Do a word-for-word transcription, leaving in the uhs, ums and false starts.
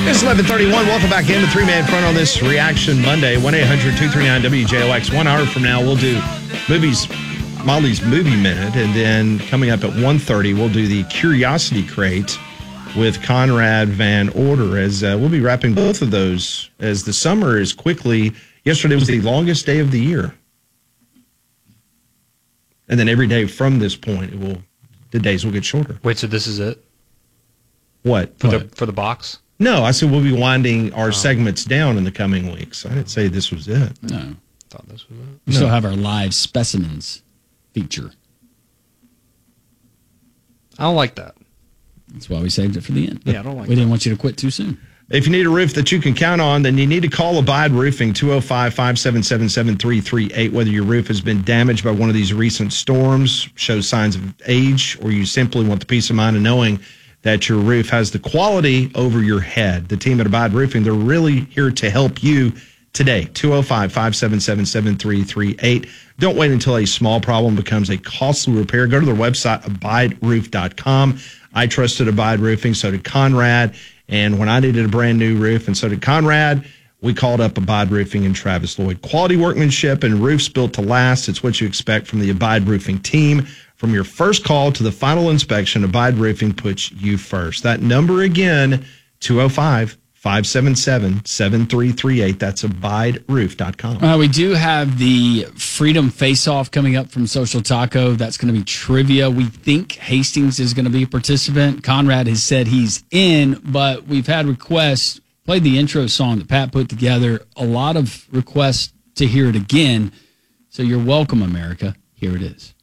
It's eleven thirty-one. Welcome back into Three Man Front on this Reaction Monday. one eight hundred two three nine W J O X. One hour from now, we'll do movies, Molly's Movie Minute. And then coming up at one thirty, we'll do the Curiosity Crate with Conrad Van Order. As uh, we'll be wrapping both of those as the summer is quickly. Yesterday was the longest day of the year. And then every day from this point, it will the days will get shorter. Wait, so this is it? What? For what? the for the box? No, I said we'll be winding our oh. segments down in the coming weeks. I didn't say this was it. No. I thought this was it. We no. still have our live specimens feature. I don't like that. That's why we saved it for the end. Yeah, I don't like We that. didn't want you to quit too soon. If you need a roof that you can count on, then you need to call Abide Roofing, two oh five, five seven seven, seven three three eight. Whether your roof has been damaged by one of these recent storms, shows signs of age, or you simply want the peace of mind of knowing that your roof has the quality over your head. The team at Abide Roofing, they're really here to help you today. two oh five, five seven seven, seven three three eight. Don't wait until a small problem becomes a costly repair. Go to their website, abide roof dot com. I trusted Abide Roofing, so did Conrad. And when I needed a brand new roof, and so did Conrad, we called up Abide Roofing and Travis Lloyd. Quality workmanship and roofs built to last. It's what you expect from the Abide Roofing team. From your first call to the final inspection, Abide Roofing puts you first. That number again, two oh five, five seven seven, seven three three eight. That's abide roof dot com. Uh, we do have the Freedom Face-Off coming up from Social Taco. That's going to be trivia. We think Hastings is going to be a participant. Conrad has said he's in, but we've had requests. Played the intro song that Pat put together. A lot of requests to hear it again. So you're welcome, America. Here it is.